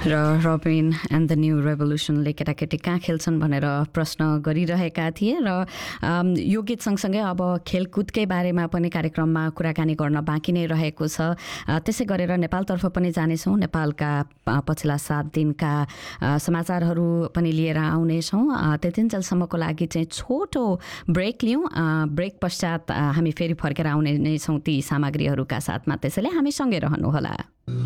र Rabin and the new रेभोल्युसनले केटाकेटी कहाँ खेल्छन् भनेर प्रश्न गरिरहेका थिए र यो गीत सँगसँगै अब खेलकुदकै बारेमा पनि कार्यक्रममा कुराकानी गर्न बाँकी नै रहेको छ। त्यसै गरेर नेपालतर्फ पनि जानेछौँ। नेपालका पछिल्ला 7 दिनका समाचारहरू पनि लिएर आउनेछौँ। त्यतिन्जेलसम्मको लागि चाहिँ छोटो ब्रेक लिउँ। ब्रेक पश्चात हामी फेरि फर्केर आउने नै छौँ ती सामग्रीहरूका साथमा। त्यसैले हामीसँगै रहनुहोला।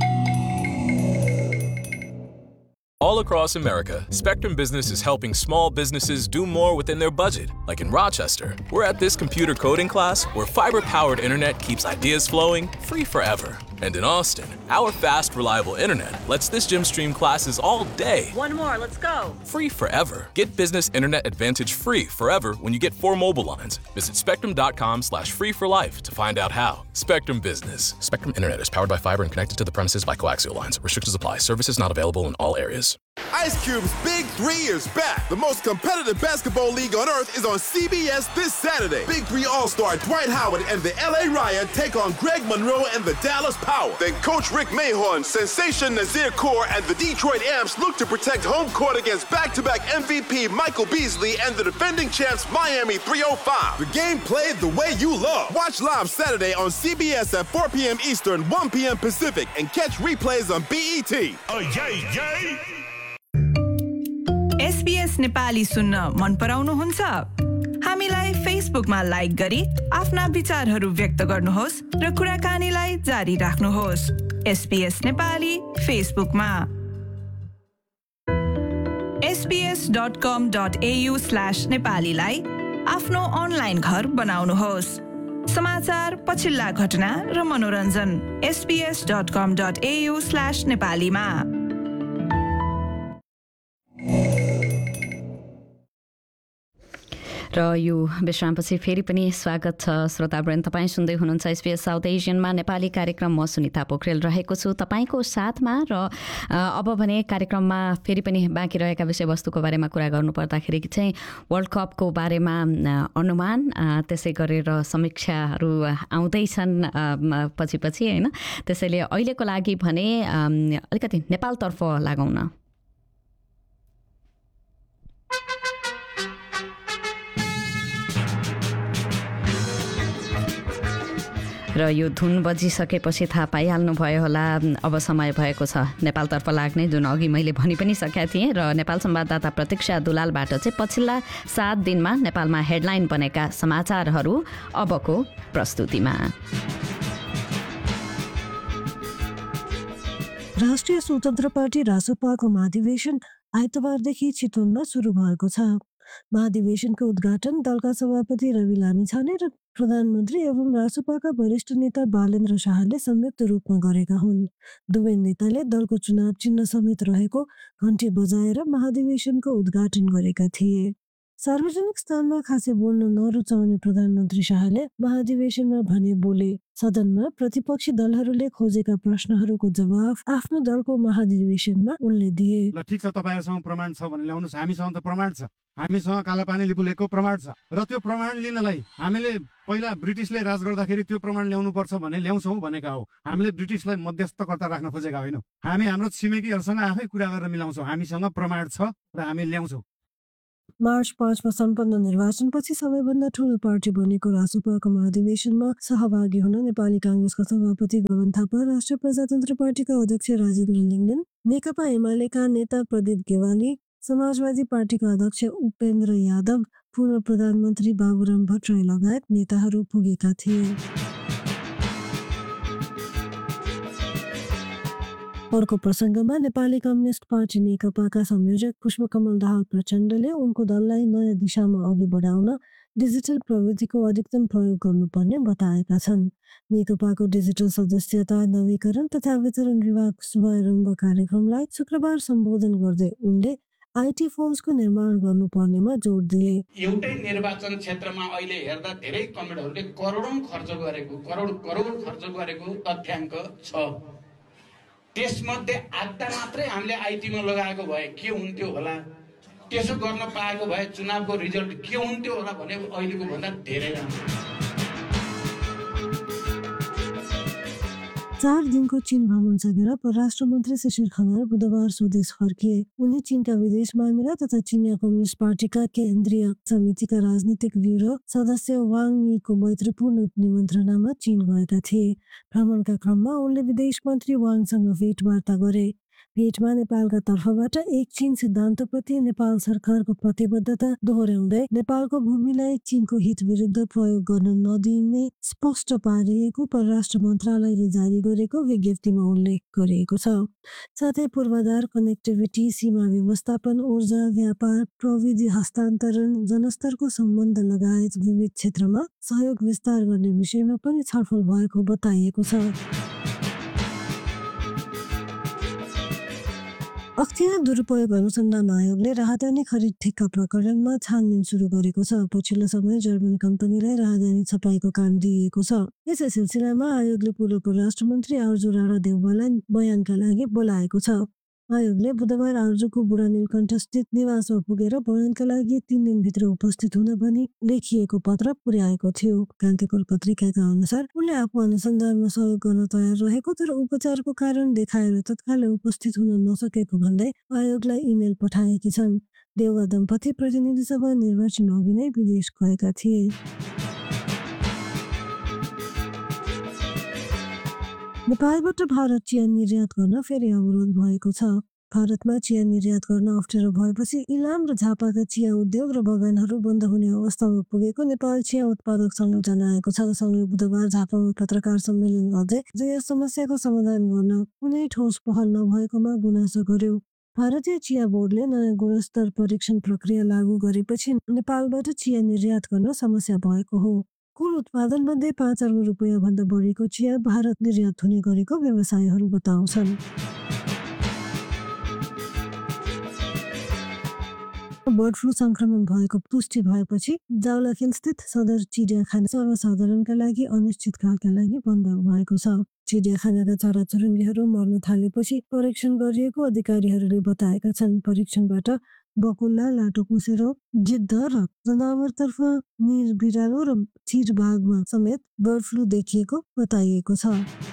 All across America, Spectrum Business is helping small businesses do more within their budget. Like in Rochester, we're at this computer coding class where fiber-powered internet keeps ideas flowing free forever. And in Austin, our fast, reliable internet lets this gym stream classes all day. One more, let's go. Free forever. Get business internet advantage free forever when you get 4 mobile lines. Visit spectrum.com/free for life to find out how. Spectrum Business. Spectrum Internet is powered by fiber and connected to the premises by coaxial lines. Restrictions apply. Services not available in all areas. Ice Cube's Big 3 is back. The most competitive basketball league on earth is on CBS this Saturday. Big 3 All-Star Dwight Howard and the LA Riot take on Greg Monroe and the Dallas Power. Then Coach Rick Mahorn, Sensation Nazir Kaur, and the Detroit Amps look to protect home court against back-to-back MVP Michael Beasley and the defending champs Miami 305. The game played the way you love. Watch live Saturday on CBS at 4 p.m. Eastern, 1 p.m. Pacific, and catch replays on BET. SBS Nepali सुन्न मन पराउनुहुन्छ? हामीलाई फेसबुकमा like गरी आफ्ना विचारहरू व्यक्त गर्नुहोस् र कुराकानीलाई जारी राख्नुहोस्। SBS नेपाली फेसबुकमा। sbs.com.au/nepali लाई आफ्नो अनलाइन घर बनाउनुहोस्। समाचार, पछिल्ला घटना र मनोरञ्जन sbs.com.au/nepali मा। र यो विश्रामपछि फेरि पनि स्वागत छ श्रोतावृन्द। तपाईँ सुन्दै हुनुहुन्छ SBS साउथ एसियनमा नेपाली कार्यक्रम। म सुनिता पोखरेल रहेको छु तपाईँको साथमा। र अब भने कार्यक्रममा फेरि पनि बाँकी रहेका विषयवस्तुको बारेमा कुरा गर्नुपर्दाखेरि चाहिँ वर्ल्ड कपको बारेमा अनुमान, त्यसै गरेर समीक्षाहरू आउँदैछन् पछि पछि होइन। त्यसैले अहिलेको लागि भने अलिकति नेपालतर्फ लागौँ न। र यो धुन बजिसकेपछि थाहा पाइहाल्नु भयो होला अब समय भएको छ नेपालतर्फ लाग्ने, जुन अघि मैले भनि पनि सकेका थिएँ। र नेपाल संवाददाता प्रतीक्षा दुलालबाट चाहिँ पछिल्ला 7 दिनमा नेपालमा हेडलाइन बनेका समाचारहरू अबको प्रस्तुतिमा। राष्ट्रिय स्वतन्त्र पार्टी रासपाको महाधिवेशन आइतबारदेखि चितवनमा सुरु भएको छ। महाधिवेशनको उद्घाटन दलका सभापति रवि लामिछाने र प्रधानमन्त्री एवं रासपाका वरिष्ठ नेता बालेन्द्र शाहले संयुक्त रूपमा गरेका हुन्। दुवै नेताले दलको चुनाव चिन्ह समेत रहेको घण्टी बजाएर महाधिवेशनको उद्घाटन गरेका थिए। सार्वजनिक स्थानमा खासै बोल्न नरुचाउने प्रधानमन्त्री शाहले महाधिवेशनमा भने बोले। सदनमा प्रतिपक्षी दलहरूले खोजेका प्रश्नहरूको जवाफ आफ्नो दलको महाधिवेशनमा उनले दिए। ल ठीक छ, तपाईहरुसँग प्रमाण छ भने ल्याउनुस्। हामीसँग त प्रमाण छ, हामीसँग कालापानीले बुलेको प्रमाण छ। र त्यो प्रमाण लिनलाई हामीले पहिला ब्रिटिसले राज गर्दाखेरि त्यो प्रमाण ल्याउनु पर्छ भने ल्याउँछौँ भनेका हो। हामीले ब्रिटिसलाई मध्यस्थकर्ता राख्न खोजेका होइनौँ। हामी हाम्रो छिमेकीहरूसँग आफै कुरा गरेर मिलाउँछौँ। हामीसँग प्रमाण छ र हामी ल्याउँछौँ। मार्च 5 मा सम्पन्न निर्वाचनपछि सबैभन्दा ठूलो पार्टी बनेको रासपाको महाधिवेशनमा सहभागी हुन नेपाली कांग्रेसका सभापति गगन थापा, राष्ट्रिय प्रजातन्त्र पार्टीका अध्यक्ष राजेन्द्र लिङ्गदेन, नेकपा एमालेका नेता प्रदीप गेवाली, समाजवादी पार्टीका अध्यक्ष उपेन्द्र यादव, पूर्व प्रधानमन्त्री बाबुराम भट्टराई लगायत नेताहरू पुगेका थिए। अर्को प्रसङ्गमा नेपाली कम्युनिस्ट पार्टी नेकपाका संयोजक पुष्पकमल दाहाल प्रचण्डले उनको दललाई नयाँ दिशामा अघि बढाउन डिजिटल प्रविधिको अधिकतम प्रयोग गर्नुपर्ने बताएका छन्। नेकपाको डिजिटल सदस्यता नवीकरण तथा वितरण विभाग शुभारम्भ कार्यक्रमलाई शुक्रबार सम्बोधन गर्दै उनले आईटी फर्म्सको निर्माण गर्नुपर्नेमा जोड दिए। एउटै निर्वाचन क्षेत्रमा अहिले हेर्दा धेरै कमेन्टहरूले करोड खर्च गरेको तथ्याङ्क छ। त्यसमध्ये आधा मात्रै हामीले आईटीमा लगाएको भए के हुन्थ्यो होला, त्यसो गर्न पाएको भए चुनावको रिजल्ट के हुन्थ्यो होला भने अहिलेको भन्दा धेरै राम्रो। 4 दिनको चीन भ्रमण सकेर परराष्ट्र मन्त्री शिशिर खनाल बुधबार स्वदेश फर्किए। उनी चीनका विदेश मामिला तथा चिनिया कम्युनिस्ट पार्टीका केन्द्रीय समितिका राजनीतिक ब्युरो सदस्य वाङ यीको मैत्रीपूर्ण निमन्त्रणामा चीन गएका थिए। भ्रमणका क्रममा उनले विदेश मन्त्री वाङसँग भेटवार्ता गरे। भेटमा नेपालका तर्फबाट एक चीन सिद्धान्तप्रति नेपाल सरकारको प्रतिबद्धता दोहोर्याउँदै नेपालको भूमिलाई चीनको हित विरुद्ध प्रयोग गर्न नदिने स्पष्ट पारिएको परराष्ट्र मन्त्रालयले जारी गरेको विज्ञप्तिमा उल्लेख गरिएको छ। साथै पूर्वाधार, कनेक्टिभिटी, सीमा व्यवस्थापन, ऊर्जा, व्यापार, प्रविधि हस्तान्तरण, जनस्तरको सम्बन्ध लगायत विविध क्षेत्रमा सहयोग विस्तार गर्ने विषयमा पनि छलफल भएको बताइएको छ। अख्तियार दुरुपयोग अनुसन्धान आयोगले राहदानी खरिद ठेक्का प्रकरणमा छानबिन सुरु गरेको छ। पछिल्लो समय जर्मन कम्पनीलाई राहदानी छपाईको काम दिइएको छ। यसै सिलसिलामा आयोगले पूर्व परराष्ट्र मन्त्री आर्जु राणा देउवालाई बयानका लागि बोलाएको छ। आयोगले बुधबार आर्जुको बुढा नीलकण्ठस्थित निवासमा पुगेर बयानका लागि 3 दिनभित्र उपस्थित हुन भनी लेखिएको पत्र पुर्याएको थियो। कान्तिपुर पत्रिकाका अनुसार उनले आफू अनुसन्धानमा सहयोग गर्न तयार रहेको तर उपचारको कारण देखाएर तत्कालै उपस्थित हुन नसकेको भन्दै आयोगलाई इमेल पठाएकी छन्। देउवा दम्पति प्रतिनिधि सभा निर्वाचन अघि नै विदेश गएका थिए। नेपालबाट भारत चिया निर्यात गर्न फेरि अवरोध भएको छ। भारतमा चिया निर्यात गर्न अप्ठ्यारो भएपछि इलाम र झापाका चिया उद्योग र बगानहरू बन्द हुने अवस्थामा पुगेको नेपाल चिया उत्पादक सङ्घ जनाएको छ। सङ्घले बुधबार झापामा पत्रकार सम्मेलन गर्दै यस समस्याको समाधान गर्न कुनै ठोस पहल नभएकोमा गुनासो गर्यो। भारतीय चिया बोर्डले नयाँ गुणस्तर परीक्षण प्रक्रिया लागू गरेपछि नेपालबाट चिया निर्यात गर्न समस्या भएको हो। कुल उत्पादनमध्ये 5 अर्ब रुपियाँ भन्दा बढीको चिया भारत निर्यात हुने गरेको व्यवसायीहरू बताउँछन्। बर्ड फ्लू संक्रमण भएको पुष्टि भएपछि जावलाखेलस्थित सदर चिडियाखाना सर्वसाधारणका लागि अनिश्चितकालका लागि बन्द भएको छ। चिडियाखानाका चराचुरुङ्गीहरू मर्न थालेपछि परीक्षण गरिएको अधिकारीहरूले बताएका छन्। परीक्षणबाट बकुल्ला, लाटोकोसे रोग, गिद्ध र जनावरतर्फ बिरालो र चिरबाघमा समेत बर्ड फ्लू देखिएको बताइएको छ।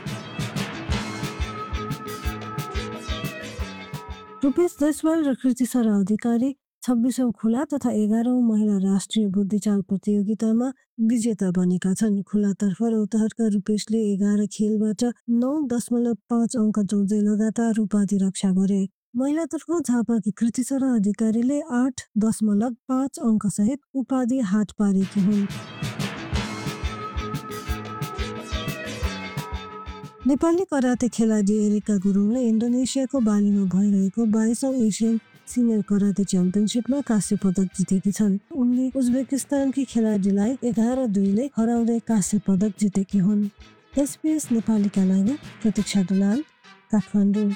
रूपेश जयसवाल र कृति सर अधिकारी 26औं खुला तथा 11औं महिला राष्ट्रिय बुद्धिचाल प्रतियोगितामा विजेता बनेका छन्। खुलातर्फ रौतहटका रूपेशले 11 खेलबाट 9.5 अङ्क जोड्दै लगातार उपाधि रक्षा गरे। महिलातर्फ झापाकी कृति सर अधिकारीले 8.5 अङ्क सहित उपाधि हात पारेकी हुन्। नेपाली कराते खेलाडी एरिका गुरुङले इन्डोनेसियाको बालीमा भइरहेको 22औं एसियन सिनियर कराते च्याम्पियनसिपमा काँस्य पदक जितेकी छन्। उनले उज्बेकिस्तानकी खेलाडीलाई 11-2ले हराउँदै काँस्य पदक जितेकी हुन्। SBS नेपालीका लागि प्रतीक्षा Dulal, Kathmandu.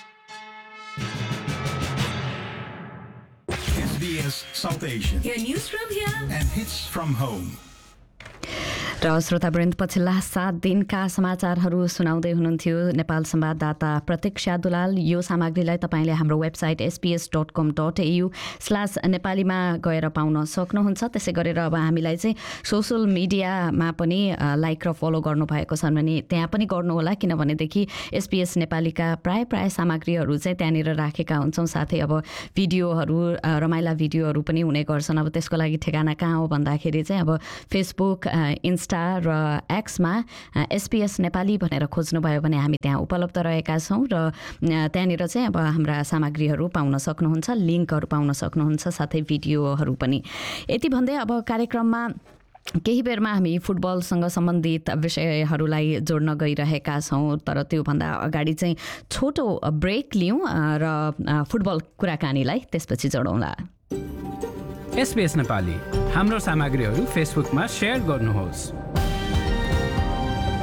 SBS South Asia. Your news from here and hits from home. र श्रोतावृन्द पछिल्ला 7 दिनका समाचारहरू सुनाउँदै हुनुहुन्थ्यो नेपाल संवाददाता प्रतीक्षा दुलाल। यो सामग्रीलाई तपाईँले हाम्रो वेबसाइट sbs.com.au/नेपालीमा गएर पाउन सक्नुहुन्छ। त्यसै गरेर अब हामीलाई चाहिँ सोसल मिडियामा पनि लाइक र फलो गर्नुभएको छ भने त्यहाँ पनि गर्नुहोला, किनभनेदेखि SBS नेपालीका प्राय सामग्रीहरू चाहिँ त्यहाँनिर राखेका हुन्छौँ। साथै अब भिडियोहरू, रमाइला भिडियोहरू पनि हुने गर्छन्। अब त्यसको लागि ठेगाना कहाँ हो भन्दाखेरि चाहिँ अब फेसबुक, इन्स्टा र एक्समा SBS नेपाली भनेर खोज्नुभयो भने हामी त्यहाँ उपलब्ध रहेका छौँ र त्यहाँनिर चाहिँ अब हाम्रा सामग्रीहरू पाउन सक्नुहुन्छ, लिङ्कहरू पाउन सक्नुहुन्छ, साथै भिडियोहरू पनि। यति भन्दै अब कार्यक्रममा केही बेरमा हामी फुटबलसँग सम्बन्धित विषयहरूलाई जोड्न गइरहेका छौँ, तर त्योभन्दा अगाडि चाहिँ छोटो ब्रेक लिउँ र फुटबल कुराकानीलाई त्यसपछि जोडौँला। SBS नेपाली हाम्रो सामग्रीहरू फेसबुकमा शेयर गर्नुहोस्।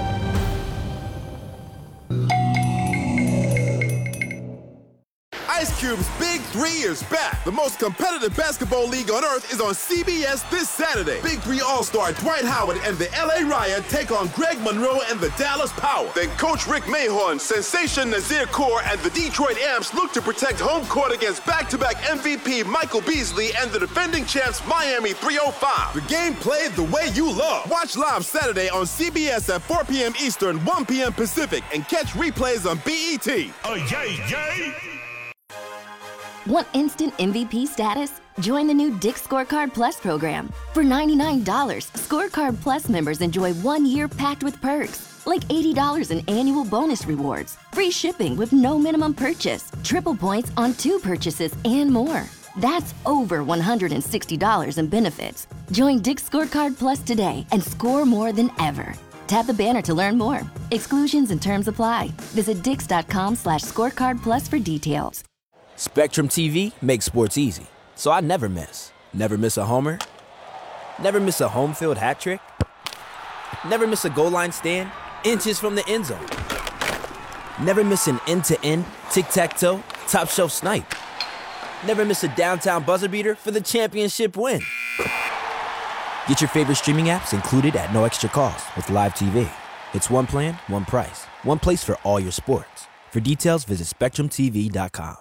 Ice Cube's Big 3 is back. The most competitive basketball league on earth is on CBS this Saturday. Big 3 All-Star Dwight Howard and the LA Riot take on Greg Monroe and the Dallas Power. Then Coach Rick Mahorn, Sensation Nazir Kaur, and the Detroit Amps look to protect home court against back-to-back MVP Michael Beasley and the defending champs Miami 305. The game played the way you love. Watch live Saturday on CBS at 4 p.m. Eastern, 1 p.m. Pacific, and catch replays on BET. Oh, yay! Want instant MVP status? Join the new Dick's Scorecard Plus program. For $99, Scorecard Plus members enjoy 1 year packed with perks, like $80 in annual bonus rewards, free shipping with no minimum purchase, triple points on 2 purchases, and more. That's over $160 in benefits. Join Dick's Scorecard Plus today and score more than ever. Tap the banner to learn more. Exclusions and terms apply. Visit dix.com/scorecard plus for details. Spectrum TV makes sports easy, so I never miss. Never miss a homer. Never miss a home field hat trick. Never miss a goal line stand, inches from the end zone. Never miss an end-to-end, tic-tac-toe, top shelf snipe. Never miss a downtown buzzer beater for the championship win. Get your favorite streaming apps included at no extra cost with Live TV. It's one plan, one price, one place for all your sports. For details, visit SpectrumTV.com.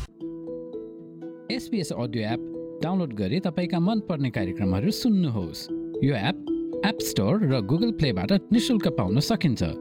SBS audio app download गरी तपाईका मनपर्ने कार्यक्रमहरू सुन्नुहोस्। यो app store र Google प्लेबाट निशुल्क पाउन सकिन्छ।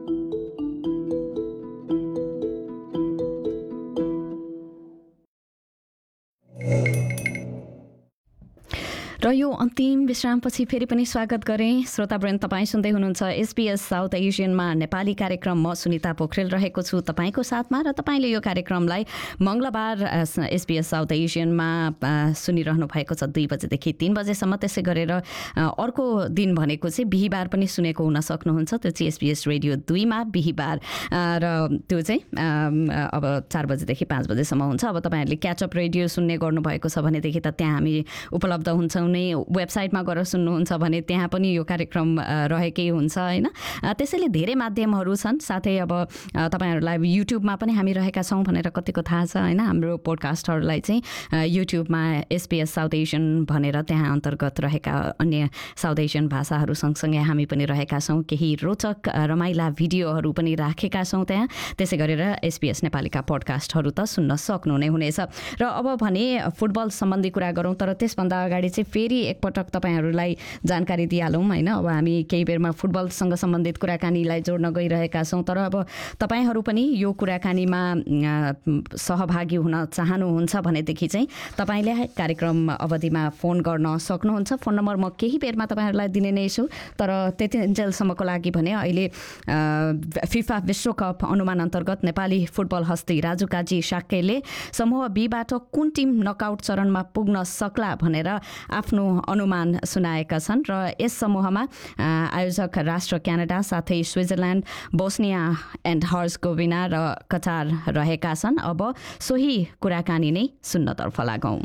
र यो अन्तिम विश्रामपछि फेरि पनि स्वागत गरेँ। श्रोतावृन्द, तपाईँ सुन्दै हुनुहुन्छ SBS साउथ एसियनमा नेपाली कार्यक्रम। म सुनिता पोखरेल रहेको छु तपाईँको साथमा, र तपाईँले यो कार्यक्रमलाई मङ्गलबार SBS साउथ एसियनमा सुनिरहनु भएको छ 2 बजेदेखि 3 बजेसम्म। त्यसै गरेर अर्को दिन भनेको चाहिँ बिहिबार पनि सुनेको हुन सक्नुहुन्छ। त्यो चाहिँ SBS रेडियो 2 मा बिहिबार, र त्यो चाहिँ अब 4 बजेदेखि 5 बजेसम्म हुन्छ। अब तपाईँहरूले क्याचअप रेडियो सुन्ने गर्नुभएको छ भनेदेखि त त्यहाँ हामी उपलब्ध हुन्छौँ। वेबसाइटमा गएर सुन्नुहुन्छ भने त्यहाँ पनि यो कार्यक्रम रहेकै हुन्छ होइन। त्यसैले धेरै माध्यमहरू छन्। साथै अब तपाईँहरूलाई युट्युबमा पनि हामी रहेका छौँ भनेर कतिको थाहा छ होइन। हाम्रो पोडकास्टहरूलाई चाहिँ युट्युबमा SBS साउथ एसियन भनेर त्यहाँ अन्तर्गत रहेका अन्य साउथ एसियन भाषाहरू सँगसँगै हामी पनि रहेका छौँ। केही रोचक रमाइला भिडियोहरू पनि राखेका छौँ त्यहाँ। त्यसै गरेर SBS नेपालीका पोडकास्टहरू त सुन्न सक्नु नै हुनेछ। र अब भने फुटबल सम्बन्धी कुरा गरौँ, तर त्यसभन्दा अगाडि चाहिँ फेरि एकपटक तपाईँहरूलाई जानकारी दिइहालौँ होइन। अब हामी केही बेरमा फुटबलसँग सम्बन्धित कुराकानीलाई जोड्न गइरहेका छौँ, तर अब तपाईँहरू पनि यो कुराकानीमा सहभागी हुन चाहनुहुन्छ भनेदेखि चाहिँ तपाईँले कार्यक्रम अवधिमा फोन गर्न सक्नुहुन्छ। फोन नम्बर म केही बेरमा तपाईँहरूलाई दिने नै छु, तर त्यतिन्जेलसम्मको लागि भने अहिले फिफा विश्वकप अनुमान अन्तर्गत नेपाली फुटबल हस्ती राजु काजी साक्यले समूह बीबाट कुन टिम नकआउट चरणमा पुग्न सक्ला भनेर आफ्नो अनुमान सुनाएका छन्। र यस समूहमा आयोजक राष्ट्र क्यानाडा साथै स्विजरल्यान्ड, बोस्निया एन्ड हर्जगोभिना र कतार रहेका छन्। अब सोही कुराकानी नै सुन्नतर्फ लागौँ।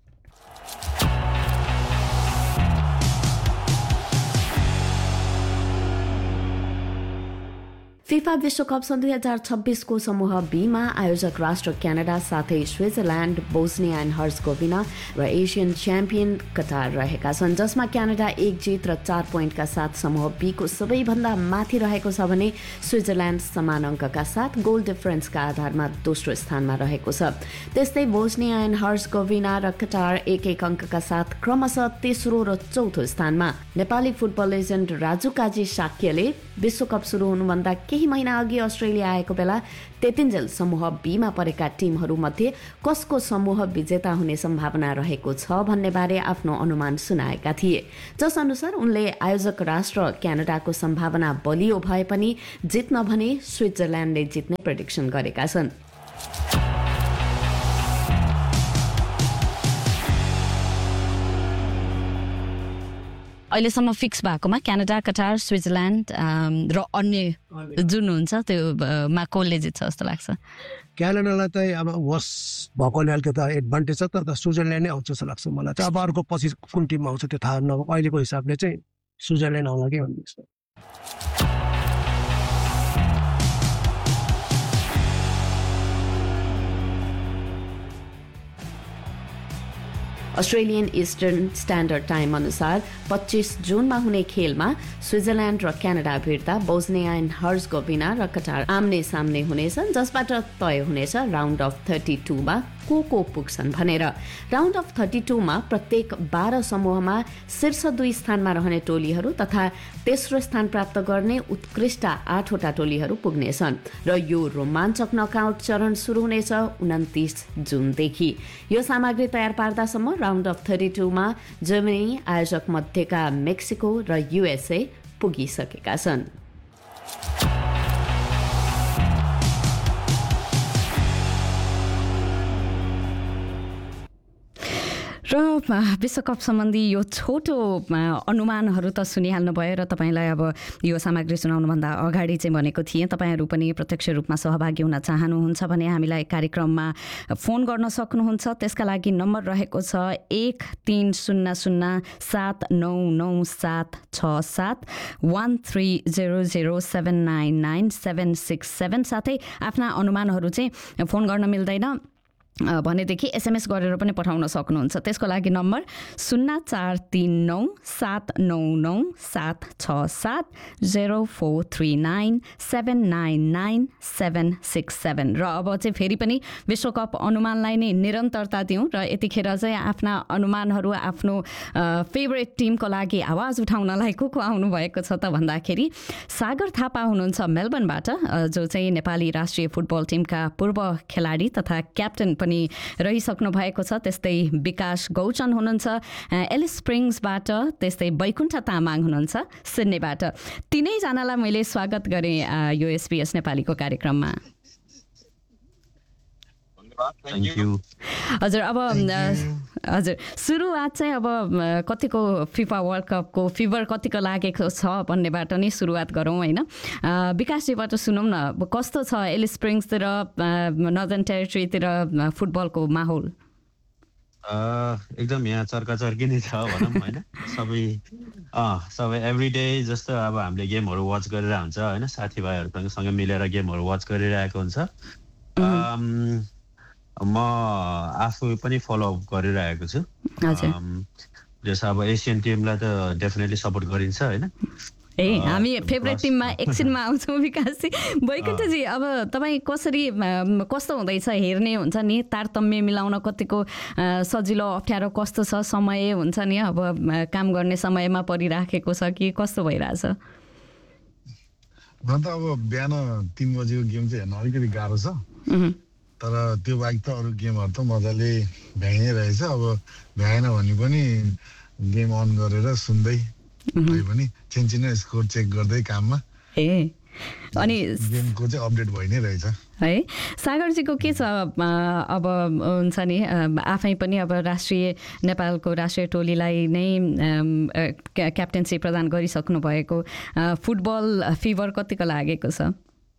फिफा विश्वकप सन् 2026 को समूह बीमा आयोजक राष्ट्र क्यानाडा साथै स्विजरल्यान्ड, बोस्निया एन्ड हर्जगोभिना र एसियन च्याम्पियन कतार रहेका छन्, जसमा क्यानाडा 1 जित र 4 पोइन्टका साथ समूह बी को सबैभन्दा माथि रहेको छ भने स्विजरल्यान्ड समान अङ्कका साथ गोल डिफरेन्सका आधारमा दोस्रो स्थानमा रहेको छ। त्यस्तै बोस्निया एन्ड हर्जगोभिना र कतार 1-1 अङ्कका साथ क्रमशः तेस्रो र चौथो स्थानमा। नेपाली फुटबल लेजेन्ड राजु काजी साक्यले विश्वकप सुरु हुनुभन्दा केही महिना अघि अस्ट्रेलिया आएको बेला त्यतिन्जेल समूह बीमा परेका टिमहरूमध्ये कसको समूह विजेता हुने सम्भावना रहेको छ भन्ने बारे आफ्नो अनुमान सुनाएका थिए, जस अनुसार उनले आयोजक राष्ट्र क्यानाडाको सम्भावना बलियो भए पनि जित्न भने स्विजरल्यान्डले जित्ने प्रेडिक्सन गरेका छन्। अहिलेसम्म फिक्स भएकोमा क्यानाडा, कतार, स्विजरल्यान्ड र अन्य जुन हुन्छ त्यो मा कसले जित्छ जस्तो लाग्छ? क्यानाडालाई त अब होस् भएकोले अलिकति एडभान्टेज छ, तर स्विजरल्यान्ड नै आउँछ जस्तो लाग्छ मलाई चाहिँ। अब अर्को पछि कुन टिम आउँछ त्यो थाहा नभएको अहिलेको हिसाबले चाहिँ स्विजरल्यान्ड आउला कि भन्ने। अस्ट्रेलियन इस्टर्न स्ट्यान्डर्ड टाइम अनुसार 25 जुनमा हुने खेलमा स्विजरल्यान्ड र क्यानाडा भिड्दा बोस्निया एन्ड हर्जगोभिना र कटार आम्ने सामने हुनेछन्, जसबाट तय हुनेछ राउन्ड अफ 32 मा को पुग्छन् भनेर। राउन्ड अफ 32 मा प्रत्येक 12 समूहमा शीर्ष 2 स्थानमा रहने टोलीहरू तथा तेस्रो स्थान प्राप्त गर्ने उत्कृष्ट 8 वटा टोलीहरू पुग्नेछन् र यो रोमाञ्चक नकआउट चरण सुरु हुनेछ 29 जुनदेखि। यो सामग्री तयार पार्दासम्म राउन्ड अफ 32 मा जर्मनी, आयोजक मध्येका मेक्सिको र युएसए पुगिसकेका छन्। र विश्वकप सम्बन्धी यो छोटो अनुमानहरू त सुनिहाल्नु भयो र तपाईँलाई अब यो सामग्री सुनाउनुभन्दा अगाडि चाहिँ भनेको थिएँ, तपाईँहरू पनि प्रत्यक्ष रूपमा सहभागी हुन चाहनुहुन्छ भने हामीलाई कार्यक्रममा फोन गर्न सक्नुहुन्छ। त्यसका लागि नम्बर रहेको छ 1300799767 1300799767। साथै आफ्ना अनुमानहरू चाहिँ फोन गर्न मिल्दैन भनेदेखि एसएमएस गरेर पनि पठाउन सक्नुहुन्छ। त्यसको लागि नम्बर 0439799767 0439799767। र अब चाहिँ फेरि पनि विश्वकप अनुमानलाई नै निरन्तरता दिउँ र यतिखेर चाहिँ आफ्ना अनुमानहरू आफ्नो फेभरेट टिमको लागि आवाज उठाउनलाई को आउनु भएको छ त भन्दाखेरि सागर थापा हुनुहुन्छ मेलबर्नबाट, जो चाहिँ नेपाली राष्ट्रिय फुटबल टिमका पूर्व खेलाडी तथा क्याप्टेन पनि रहिसक्नु भएको छ। त्यस्तै विकास गौचन हुनुहुन्छ एलिस स्प्रिङ्सबाट, त्यस्तै बैकुण्ठ तामाङ हुनुहुन्छ सिडनीबाट। तीनैजनालाई मैले स्वागत गरेँ यो SBS नेपालीको कार्यक्रममा। हजुर, अब हजुर सुरुवात चाहिँ अब कतिको फिफा वर्ल्ड कपको फिभर कतिको लागेको छ भन्नेबाट नै सुरुवात गरौँ होइन। विकासजीबाट सुनौँ न, कस्तो छ एलिस स्प्रिङ्सतिर नर्दर्न टेरिटरीतिर फुटबलको माहौल? एकदम यहाँ चर्की नै छ भनौँ होइन। सबै एभ्रिडे जस्तो अब हामीले गेमहरू वाच गरेर हुन्छ होइन, साथीभाइहरूसँग मिलेर गेमहरू वाच गरिरहेको हुन्छ। म आफू पनि फलोअप गरिरहेको छु। जस्तो अब एसियन टिमलाई त डेफिनेटली सपोर्ट गरिन्छ होइन। हामी फेभरेट टिममा एकछिनमा आउँछौँ विकासजी। बैकुण्ठजी, अब तपाईँ कस्तो हुँदैछ हेर्ने हुन्छ नि, तारतम्य मिलाउन कतिको सजिलो अप्ठ्यारो कस्तो छ, समय हुन्छ नि अब काम गर्ने समयमा परिराखेको छ कि कस्तो भइरहेछ? म त अब बिहान 3 बजेको गेम चाहिँ हेर्न अलिकति गाह्रो छ, तर त्यो बाहेक त अरू गेमहरू त मजाले भ्याइनै रहेछ। अब भ्याएन भने पनि गेम अन गरेर सुन्दै पनि छिनछिन स्कोर चेक गर्दै काममा अनि गेमको चाहिँ अपडेट भइ नै रहेछ है। सागरजीको के छ अब हुन्छ नि, आफै पनि अब नेपालको राष्ट्रिय टोलीलाई नै क्याप्टेन्सी प्रदान गरिसक्नु भएको, फुटबल फिभर कतिको लागेको छ?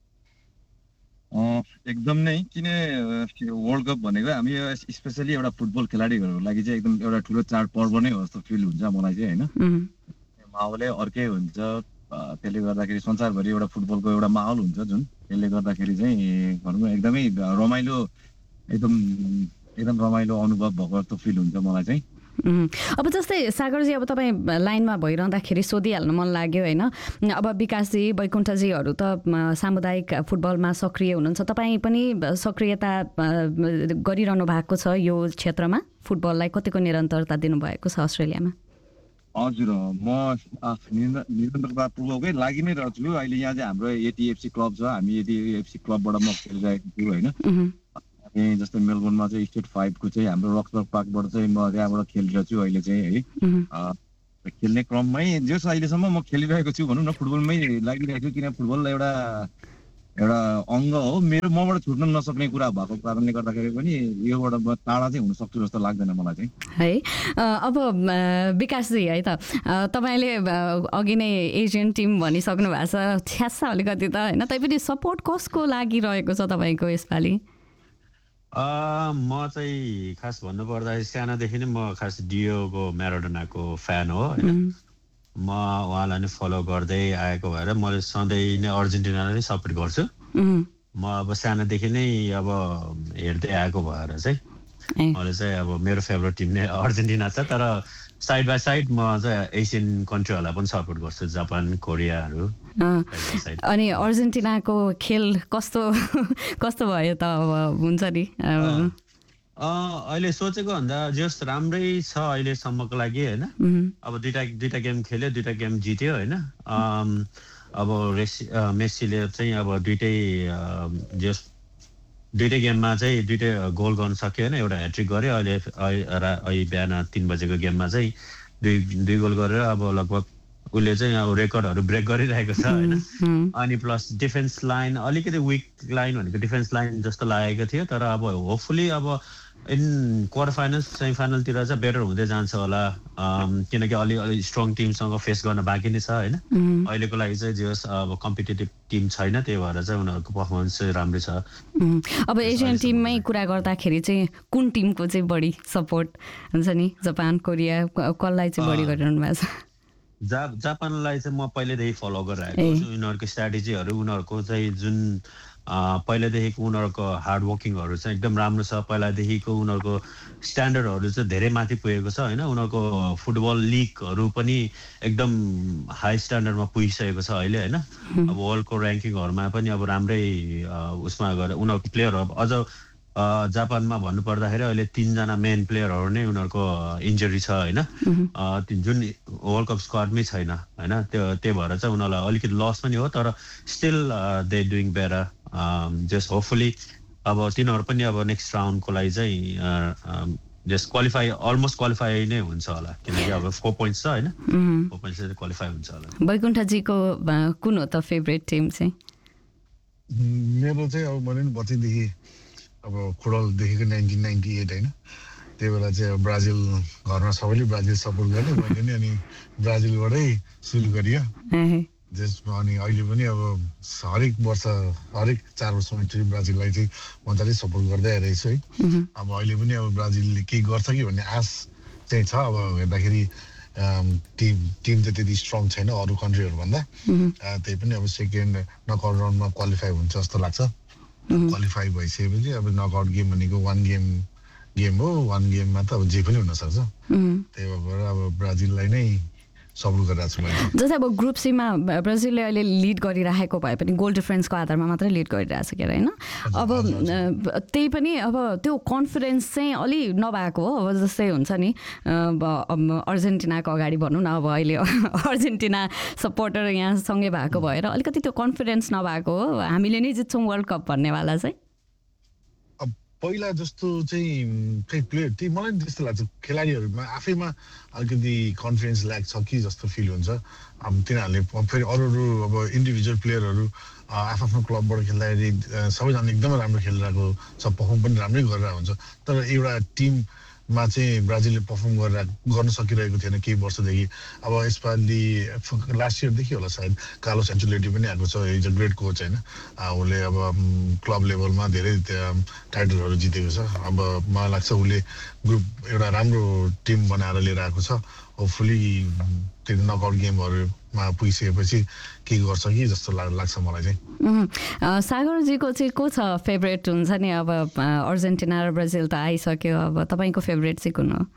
एकदम नै, किन वर्ल्ड कप भनेको हामी स्पेसली एउटा फुटबल खेलाडीहरूको लागि चाहिँ एकदम एउटा ठुलो चाड पर्व नै हो जस्तो फिल हुन्छ मलाई चाहिँ होइन। माहौलै अर्कै हुन्छ, त्यसले गर्दाखेरि संसारभरि एउटा फुटबलको एउटा माहौल हुन्छ जुन, त्यसले गर्दाखेरि चाहिँ भनौँ एकदमै रमाइलो, एकदम रमाइलो अनुभव भएको जस्तो फिल हुन्छ मलाई चाहिँ। अब जस्तै सागरजी, अब तपाईँ लाइनमा भइरहँदाखेरि सोधिहाल्नु मन लाग्यो होइन। अब विकासजी, बैकुण्ठजीहरू त सामुदायिक फुटबलमा सक्रिय हुनुहुन्छ, तपाईँ पनि सक्रियता गरिरहनु भएको छ यो क्षेत्रमा, फुटबललाई कतिको निरन्तरता दिनुभएको छ अस्ट्रेलियामा? हजुर, म निरन्तरतापूर्वकै लागि नै रहेछु। अहिले यहाँ चाहिँ हाम्रो एटीएफसी क्लब छ, हामी एटीएफसी क्लबबाट म खेलिरहेको छु होइन। जस्तै मेलबोर्नमा चाहिँ स्टेट 5 को चाहिँ हाम्रो रक्सबर्ग पार्कबाट चाहिँ म त्यहाँबाट खेलिरहेको छु अहिले चाहिँ है। खेल्ने क्रममै जस अहिलेसम्म म खेलिरहेको छु भनौँ न, फुटबलमै लागिरहेको छु, किन फुटबल एउटा अङ्ग हो मेरो, मबाट छुट्न नसक्ने कुरा भएको कारणले गर्दाखेरि पनि योबाट टाढा चाहिँ हुन सक्छु जस्तो लाग्दैन मलाई चाहिँ है। अब विकासजी है त, तपाईँले अघि नै एसियन टिम भनिसक्नु भएको छ, छ्यास्सा अलिकति त होइन, तैपनि सपोर्ट कसको लागि रहेको छ तपाईँको यसपालि? म चाहिँ खास भन्नुपर्दाखेरि सानोदेखि नै म खास डियोगो म्याराडोनाको फ्यान हो होइन। म उहाँलाई नै फलो गर्दै आएको भएर मैले सधैँ नै अर्जेन्टिनालाई नै सपोर्ट गर्छु। म अब सानोदेखि नै अब हेर्दै आएको भएर चाहिँ अहिले चाहिँ अब मेरो फेभरेट टिम नै अर्जेन्टिना छ तर साइड बाई साइड म चाहिँ एसियन कन्ट्रीहरूलाई पनि सपोर्ट गर्छु जापान कोरियाहरू अनि अर्जेन्टिनाको खेल कस्तो कस्तो भयो त अब हुन्छ नि अहिले सोचेको भन्दा जस राम्रै छ अहिलेसम्मको लागि होइन अब दुईटा गेम खेल्यो दुईटा गेम जित्यो होइन अब मेस्सीले चाहिँ अब दुइटै गेममा चाहिँ दुइटै गोल गर्न सक्यो होइन एउटा ह्याट्रिक गर्यो अहिले बिहान 3 बजेको गेममा चाहिँ दुई गोल गरेर अब लगभग उसले चाहिँ अब रेकर्डहरू ब्रेक गरिरहेको छ होइन अनि प्लस डिफेन्स लाइन अलिकति विक लाइन भनेको डिफेन्स लाइन जस्तो लागेको थियो तर अब होपफुली अब इन क्वार्टर फाइनल सेमी फाइनलतिर चाहिँ बेटर हुँदै जान्छ होला किनकि अलि स्ट्रङ टिमसँग फेस गर्न बाँकी नै छ होइन अहिलेको लागि चाहिँ जे होस् अब कम्पिटेटिभ टिम छैन त्यही भएर चाहिँ उनीहरूको पर्फर्मेन्स चाहिँ राम्रै छ अब एसियन टिममै कुरा गर्दाखेरि चाहिँ कुन टिमको चाहिँ बढी सपोर्ट हुन्छ नि जापान कोरिया कसलाई चाहिँ बढी गरिरहनु भएको छ जापानलाई चाहिँ म पहिल्यैदेखि फलो गरिरहेको छु उनीहरूको स्ट्राटेजीहरू उनीहरूको चाहिँ जुन पहिलादेखिको उनीहरूको हार्ड वर्किङहरू चाहिँ एकदम राम्रो छ पहिलादेखिको उनीहरूको स्ट्यान्डर्डहरू चाहिँ धेरै माथि पुगेको छ होइन उनीहरूको फुटबल लिगहरू पनि एकदम हाई स्ट्यान्डर्डमा पुगिसकेको छ अहिले होइन अब वर्ल्डको ऱ्याङ्किङहरूमा पनि अब राम्रै उसमा गएर उनीहरूको प्लेयरहरू अझ जापानमा भन्नुपर्दाखेरि अहिले 3 जना मेन प्लेयरहरू नै उनीहरूको इन्जरी छ होइन जुन वर्ल्ड कप स्क्वाडमै छैन होइन त्यही भएर चाहिँ उनीहरूलाई अलिकति लस पनि हो तर still they doing better just hopefully अब तिनीहरू पनि अब नेक्स्ट राउन्डको लागि चाहिँ जस्ट क्वालिफाई अलमोस्ट क्वालिफाई नै हुन्छ होला किनकि अब 4 पोइन्ट्स छ होइन 4 पोइन्ट्स चाहिँ क्वालिफाई हुन्छ होला बैकुण्ठजीको कुन हो त फेभरेट टिम चाहिँ मेरो चाहिँ अब मैले नि बच्चैदेखि अब फुटबलदेखिको 1998 होइन त्यही बेला चाहिँ अब ब्राजिल घरमा सबैले ब्राजिल सपोर्ट गर्ने मैले नि अनि ब्राजिलबाटै सुरु गरियो जसमा अनि अहिले पनि अब हरेक वर्ष हरेक 4 वर्षमा एकचोटि ब्राजिललाई चाहिँ मजाले सपोर्ट गर्दै आइरहेको छु है अब अहिले पनि अब ब्राजिलले केही गर्छ कि भन्ने आश चाहिँ छ अब हेर्दाखेरि टिम चाहिँ त्यति स्ट्रङ छैन अरू कन्ट्रीहरूभन्दा त्यही पनि अब सेकेन्ड नकआउट राउन्डमा क्वालिफाई हुन्छ जस्तो लाग्छ क्वालिफाई भइसकेपछि अब नकआउट गेम भनेको 1 गेम हो 1 गेममा त अब जे पनि हुनसक्छ त्यही भएर अब ब्राजिललाई नै सपोर्ट गरिरहेको छु मैले जस्तै अब ग्रुप सीमा ब्राजिलले अहिले लिड गरिरहेको भए पनि गोल डिफरेन्सको आधारमा मात्रै लिड गरिरहेको छ के होइन अब त्यही पनि अब त्यो कन्फिडेन्स चाहिँ अलि नभएको हो अब जस्तै हुन्छ नि अर्जेन्टिनाको अगाडि भनौँ न अब अहिले अर्जेन्टिना सपोर्टर यहाँ सँगै भएको भएर अलिकति त्यो कन्फिडेन्स नभएको हो हामीले नै जित्छौँ वर्ल्ड कप भन्नेवाला चाहिँ पहिला जस्तो चाहिँ खै प्लेयर त्यही मलाई त्यस्तो लाग्छ खेलाडीहरूमा आफैमा अलिकति कन्फिडेन्स ल्याक छ कि जस्तो फिल हुन्छ अब तिनीहरूले फेरि अरू अब इन्डिभिजुअल प्लेयरहरू आफ्नो क्लबबाट खेल्दाखेरि सबैजना एकदमै राम्रो खेलिरहेको छ पर्फर्म पनि राम्रै गरिरहेको हुन्छ तर एउटा टिममा चाहिँ ब्राजिलले पर्फर्म गर्न सकिरहेको थिएन केही वर्षदेखि अब यसपालि लास्ट इयरदेखि होला सायद कार्लोस एन्चेलोटी पनि आएको छ इज अ ग्रेट कोच होइन उसले अब क्लब लेभलमा धेरै टाइटलहरू जितेको छ अब मलाई लाग्छ उसले ग्रुप एउटा राम्रो टिम बनाएर लिएर आएको छ होपफुली त्यो नकआउट गेमहरूमा पुगिसकेपछि के गर्छ कि जस्तो लाग्छ मलाई चाहिँ सागरजीको चाहिँ को छ फेभरेट हुन्छ नि अब अर्जेन्टिना र ब्राजिल त आइसक्यो अब तपाईँको फेभरेट चाहिँ कुन हो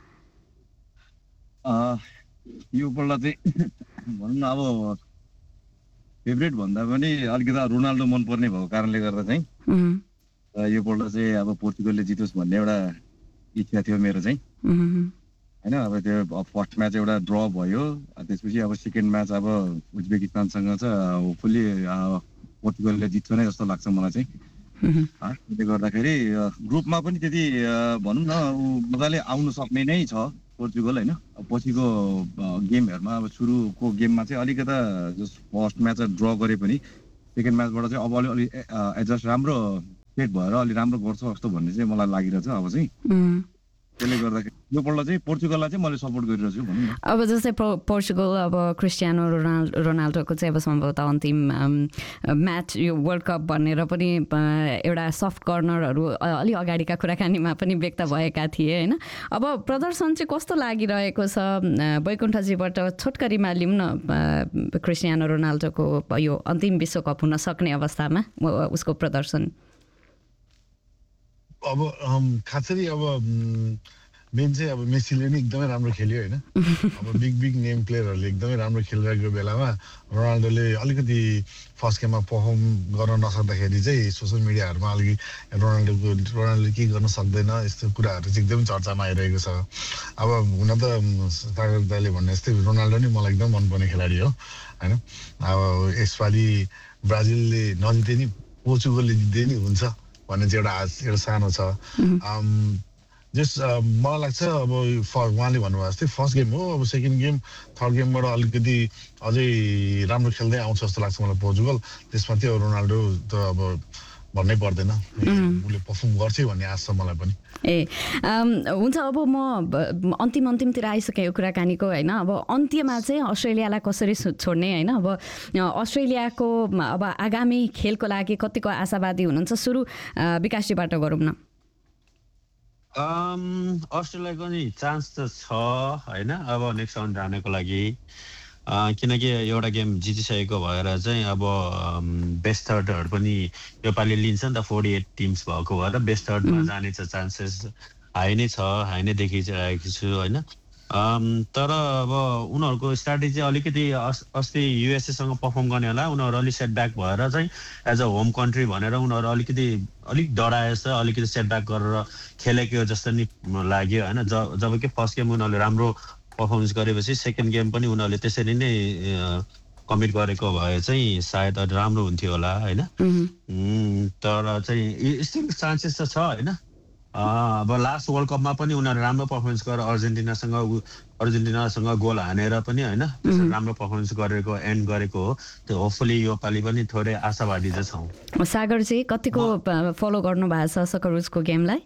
यो पल्ट चाहिँ भनौँ न अब फेभरेट भन्दा पनि अलिकति रोनाल्डो मनपर्ने भएको कारणले गर्दा चाहिँ यो पल्ट चाहिँ अब पोर्चुगलले जितोस् भन्ने एउटा इच्छा थियो मेरो चाहिँ होइन अब त्यो फर्स्ट म्याच एउटा ड्र भयो त्यसपछि अब सेकेन्ड म्याच अब उज्बेकिस्तानसँग चाहिँ होपफुल्ली पोर्चुगलले जित्छ नै जस्तो लाग्छ मलाई चाहिँ त्यसले गर्दाखेरि ग्रुपमा पनि त्यति भनौँ न मजाले आउनु सक्ने नै छ पोर्चुगल होइन पछिको गेमहरूमा अब सुरुको गेममा चाहिँ अलिकता फर्स्ट म्याच ड्र गरे पनि सेकेन्ड म्याचबाट चाहिँ अब अलि एडजस्ट राम्रो सेट भएर अलि राम्रो गर्छ जस्तो भन्ने चाहिँ मलाई लागिरहेछ अब चाहिँ त्यसले गर्दाखेरि यो पल्ट चाहिँ पोर्चुगललाई चाहिँ मैले सपोर्ट गरिरहेको छु भनौँ न अब जस्तै पोर्चुगल अब क्रिस्टियानो रोनाल्डोको चाहिँ अब सम्भवतः अन्तिम म्याच यो वर्ल्ड कप भनेर पनि एउटा सफ्ट कर्नरहरू अलि अगाडिका कुराकानीमा पनि व्यक्त भएका थिए होइन अब प्रदर्शन चाहिँ कस्तो लागिरहेको छ बैकुण्ठजीबाट छोटकरीमा लिउँ न क्रिस्टियानो रोनाल्डोको यो अन्तिम विश्वकप हुन सक्ने अवस्थामा उसको प्रदर्शन अब खासरी अब मेन चाहिँ अब मेसीले नि एकदमै राम्रो खेल्यो होइन अब बिग नेम प्लेयरहरूले एकदमै राम्रो खेलिरहेको बेलामा रोनाल्डोले अलिकति फर्स्ट गेममा पर्फर्म गर्न नसक्दाखेरि चाहिँ सोसियल मिडियाहरूमा अलिकति रोनाल्डोले के गर्न सक्दैन यस्तो कुराहरू चाहिँ एकदमै चर्चामा आइरहेको छ। अब हुन त सागर दाइले भन्ने जस्तै रोनाल्डो नि मलाई एकदम मनपर्ने खेलाडी हो होइन। अब यसपालि ब्राजिलले नजिते नि पोर्चुगलले जित्दै नि हुन्छ भन्ने चाहिँ एउटा सानो छ। मलाई लाग्छ अब उहाँले भन्नुभएको जस्तै फर्स्ट गेम हो, अब सेकेन्ड गेम थर्ड गेमबाट अलिकति अझै राम्रो खेल्दै आउँछ जस्तो लाग्छ मलाई पोर्चुगल। त्यसमा त्यो रोनाल्डो त अब भन्नै पर्दैन, उसले पर्फर्म गर्छ भन्ने आश छ मलाई पनि। हुन्छ। अब म अन्तिमतिर आइसकेँ कुराकानीको होइन। अब अन्त्यमा चाहिँ अस्ट्रेलियालाई कसरी छोड्ने होइन। अब अस्ट्रेलियाको अब आगामी खेलको लागि कतिको आशावादी हुनुहुन्छ? सुरु विकासजीबाट गरौँ न। अस्ट्रेलियाको नि चान्स त छ होइन अब नेक्स्ट राउन्ड जानको लागि, किनकि एउटा गेम जितिसकेको भएर चाहिँ अब बेस्ट थर्डहरू पनि योपालि लिन्छ नि त। 48 टिम्स भएको भएर बेस्ट थर्डमा जाने चाहिँ चान्सेस हाई नै छ, हाई नै देखिरहेको छु होइन। तर अब उनीहरूको स्ट्राटेजी अलिकति अस्ति युएसएसँग पर्फर्म गर्ने होला, उनीहरू अलिक सेटब्याक भएर चाहिँ एज अ होम कन्ट्री भनेर उनीहरू अलिक डराएछ, अलिकति सेटब्याक गरेर खेलेको जस्तो नि लाग्यो होइन। जब कि फर्स्ट गेम उनीहरूले राम्रो पर्फर्मेन्स गरेपछि सेकेन्ड गेम पनि उनीहरूले त्यसरी नै कमिट गरेको भए चाहिँ सायद राम्रो हुन्थ्यो होला होइन। तर चाहिँ स्टिल चान्सेस त छ होइन। अब लास्ट वर्ल्ड कपमा पनि उनीहरू राम्रो पर्फर्मेन्स गरेर अर्जेन्टिनासँग गोल हानेर पनि होइन राम्रो पर्फर्मेन्स गरेको एन्ड गरेको हो। त्यो होपफुली योपालि पनि थोरै आशावादी चाहिँ छौँ। सागर चाहिँ कतिको फलो गर्नु भएको छ सकरुजको गेमलाई?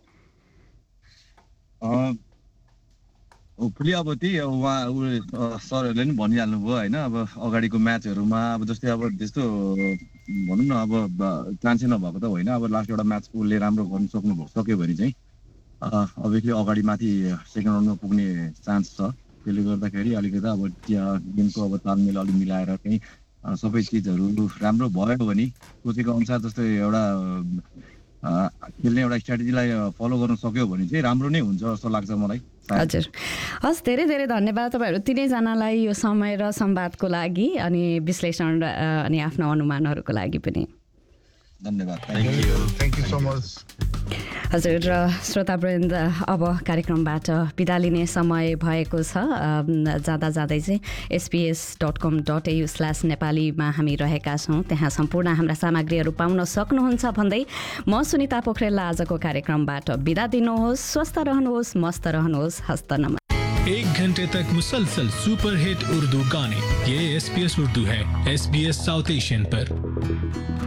होपफुली अब त्यही सरहरूले नि भनिहाल्नुभयो होइन। अब अगाडिको म्याचहरूमा अब जस्तै अब त्यस्तो भनौँ न अब चान्सै नभएको त होइन। अब लास्ट एउटा म्याच उसले राम्रो गर्नु सक्यो भने चाहिँ अभियसली अगाडि माथि सेकेन्ड राउन्डमा पुग्ने चान्स छ। त्यसले गर्दाखेरि अलिकति अब गेमको अब तालमेल अलिक मिलाएर चाहिँ सबै चिजहरू राम्रो भयो भने सोचेको अनुसार जस्तै एउटा खेल्ने एउटा स्ट्राटेजीलाई फलो गर्न सक्यो भने चाहिँ राम्रो नै हुन्छ जस्तो लाग्छ मलाई। हजुर, हस्, धेरै धेरै धन्यवाद तपाईँहरू तिनैजनालाई यो समय र संवादको लागि अनि विश्लेषण अनि आफ्नो अनुमानहरूको लागि पनि धन्यवाद। Thank you so much. हजुर, श्रोतावृन्द अब कार्यक्रमबाट बिदा लिने समय भएको छ। जाँदा जाँदै चाहिँ sbs.com.au/नेपालीमा हामी रहेका छौँ, त्यहाँ सम्पूर्ण हाम्रा सामग्रीहरू पाउन सक्नुहुन्छ भन्दै म सुनिता पोखरेललाई आजको कार्यक्रमबाट बिदा दिनुहोस्। स्वस्थ रहनुहोस्, मस्त रहनुहोस्, हस्त नमस्ते। 1 घंटे तक मुसलसल सुपर हिट उर्दू गाने, ये SBS उर्दू है, SBS साउथ एशियन पर।